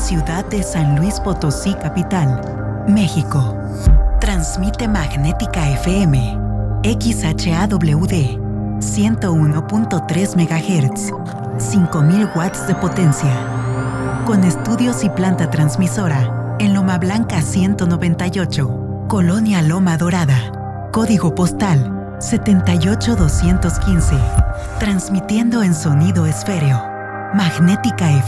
ciudad de San Luis Potosí, capital, México. Transmite Magnética FM, XHAWD, 101.3 MHz, 5000 watts de potencia. Con estudios y planta transmisora en Loma Blanca 198, Colonia Loma Dorada. Código postal 78215. Transmitiendo en sonido esféreo. Magnética FM.